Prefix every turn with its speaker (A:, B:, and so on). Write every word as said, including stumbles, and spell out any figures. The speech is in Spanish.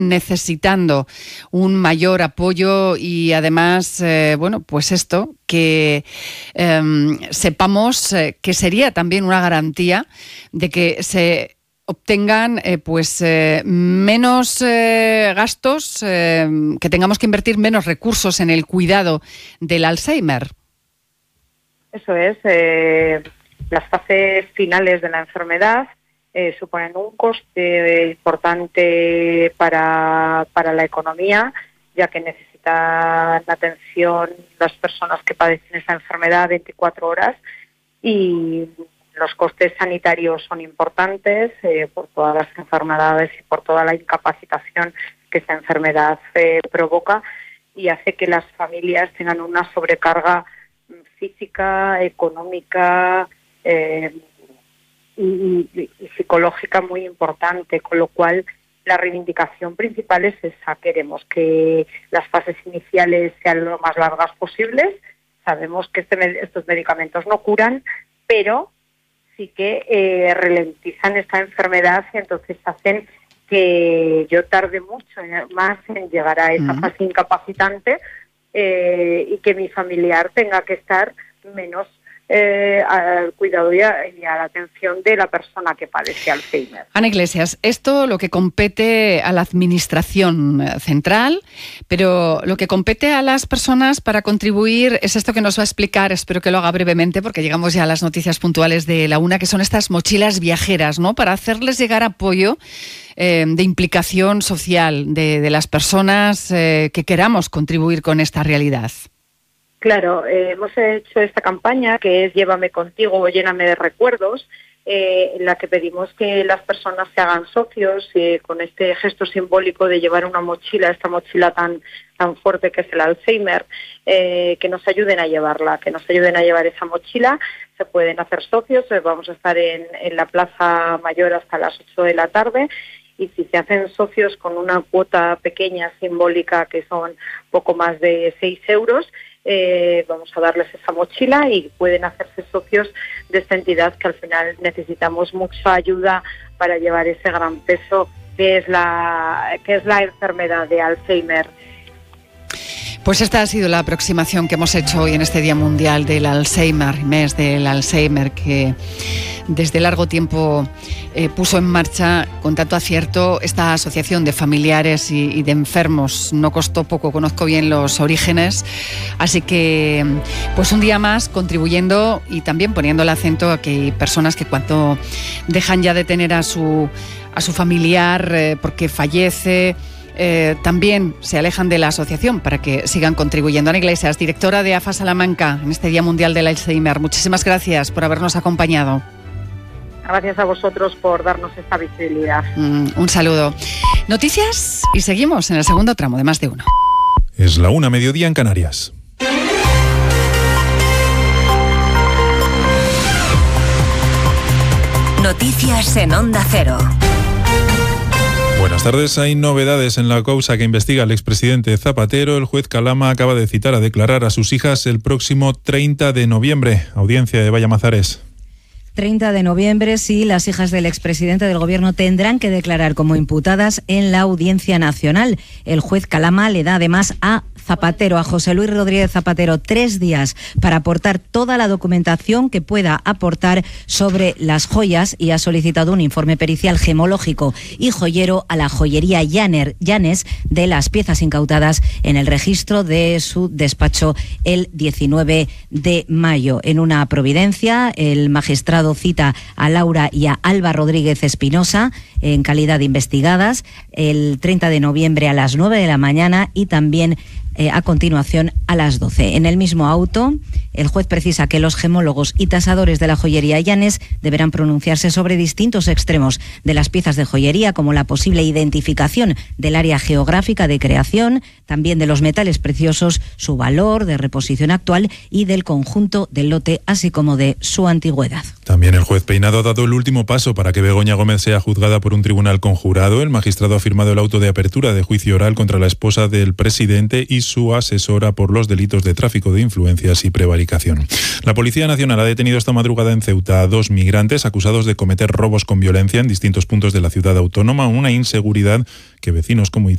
A: necesitando un mayor apoyo y además, eh, bueno, pues esto, que eh, sepamos eh, que sería también una garantía de que se obtengan eh, pues eh, menos eh, gastos, eh, que tengamos que invertir menos recursos en el cuidado del Alzheimer.
B: Eso es, eh, las fases finales de la enfermedad eh, suponen un coste importante para, para la economía, ya que necesitan atención las personas que padecen esa enfermedad veinticuatro horas, y los costes sanitarios son importantes eh, por todas las enfermedades y por toda la incapacitación que esa enfermedad eh, provoca, y hace que las familias tengan una sobrecarga física, económica eh, y, y, y psicológica muy importante, con lo cual la reivindicación principal es esa. Queremos que las fases iniciales sean lo más largas posibles. Sabemos que este, estos medicamentos no curan, pero sí que eh, ralentizan esta enfermedad y entonces hacen que yo tarde mucho más en llegar a esa uh-huh. fase incapacitante eh, y que mi familiar tenga que estar menos eh, al cuidado y a, y a la atención de la persona que padece Alzheimer.
A: Ana Iglesias, esto lo que compete a la administración central, pero lo que compete a las personas para contribuir es esto que nos va a explicar, espero que lo haga brevemente porque llegamos ya a las noticias puntuales de la una, que son estas mochilas viajeras, ¿no? Para hacerles llegar apoyo eh, de implicación social de, de las personas eh, que queramos contribuir con esta realidad.
B: Claro, eh, hemos hecho esta campaña que es Llévame contigo o Lléname de recuerdos, eh, en la que pedimos que las personas se hagan socios eh, con este gesto simbólico de llevar una mochila, esta mochila tan tan fuerte que es el Alzheimer, eh, que nos ayuden a llevarla, que nos ayuden a llevar esa mochila. Se pueden hacer socios, eh, vamos a estar en, en la Plaza Mayor hasta las ocho de la tarde. Y si se hacen socios con una cuota pequeña, simbólica, que son poco más de seis euros, eh, vamos a darles esa mochila y pueden hacerse socios de esta entidad, que al final necesitamos mucha ayuda para llevar ese gran peso que es la, que es la enfermedad de Alzheimer.
A: Pues esta ha sido la aproximación que hemos hecho hoy en este Día Mundial del Alzheimer, mes del Alzheimer, que desde largo tiempo eh, puso en marcha con tanto acierto esta asociación de familiares y, y de enfermos. No costó poco, conozco bien los orígenes, así que pues un día más contribuyendo y también poniendo el acento a que hay personas que cuando dejan ya de tener a su, a su familiar eh, porque fallece, Eh, también se alejan de la asociación para que sigan contribuyendo. Ana Iglesias, directora de A F A Salamanca, en este Día Mundial del Alzheimer, muchísimas gracias por habernos acompañado.
B: Gracias a vosotros por darnos esta visibilidad.
A: Mm, un saludo. Noticias y seguimos en el segundo tramo de Más de Uno.
C: Es la una, mediodía en Canarias.
D: Noticias en Onda Cero.
C: Buenas tardes. Hay novedades en la causa que investiga el expresidente Zapatero. El juez Calama acaba de citar a declarar a sus hijas el próximo treinta de noviembre. Audiencia de Vallamazares.
E: treinta de noviembre, sí, las hijas del expresidente del Gobierno tendrán que declarar como imputadas en la Audiencia Nacional. El juez Calama le da además a Zapatero, a José Luis Rodríguez Zapatero, tres días para aportar toda la documentación que pueda aportar sobre las joyas y ha solicitado un informe pericial gemológico y joyero a la joyería Llaner, Llanes de las piezas incautadas en el registro de su despacho el diecinueve de mayo. En una providencia, el magistrado cita a Laura y a Alba Rodríguez Espinosa en calidad de investigadas el treinta de noviembre a las nueve de la mañana y también Eh, a continuación a las doce. En el mismo auto, el juez precisa que los gemólogos y tasadores de la joyería Llanes deberán pronunciarse sobre distintos extremos de las piezas de joyería, como la posible identificación del área geográfica de creación, también de los metales preciosos, su valor de reposición actual y del conjunto del lote, así como de su antigüedad.
C: También el juez Peinado ha dado el último paso para que Begoña Gómez sea juzgada por un tribunal conjurado. El magistrado ha firmado el auto de apertura de juicio oral contra la esposa del presidente y su asesora por los delitos de tráfico de influencias y prevaricación. La Policía Nacional ha detenido esta madrugada en Ceuta a dos migrantes acusados de cometer robos con violencia en distintos puntos de la ciudad autónoma, una inseguridad que vecinos como